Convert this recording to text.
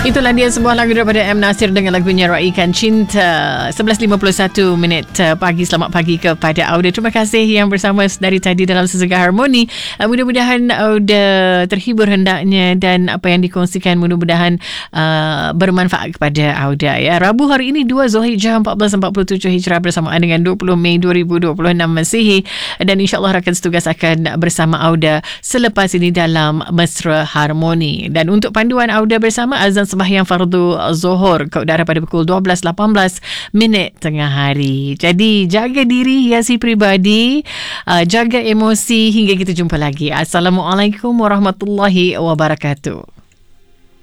Itulah dia sebuah lagu daripada M. Nasir dengan lagunya Raikan Cinta. 11.51 minit pagi. Selamat pagi kepada Auda. Terima kasih yang bersama dari tadi dalam Sejaga Harmoni. Mudah-mudahan Auda terhibur hendaknya dan apa yang dikongsikan mudah-mudahan bermanfaat kepada Auda. Ya. Rabu hari ini 2 Zulhijjah 1447 Hijrah bersamaan dengan 20 Mei 2026 Masihi. Dan insyaAllah rakan setugas akan bersama Auda selepas ini dalam Mesra Harmoni. Dan untuk panduan Auda bersama azan sembahyang fardu Zuhur ke udara pada pukul 12.18 minit tengah hari. Jadi jaga diri, hiasi peribadi, jaga emosi hingga kita jumpa lagi. Assalamualaikum warahmatullahi wabarakatuh.